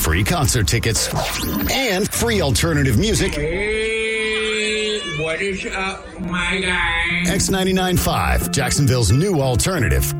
free concert tickets, and free alternative music. Hey, what is up, my guy? X99.5, Jacksonville's new alternative,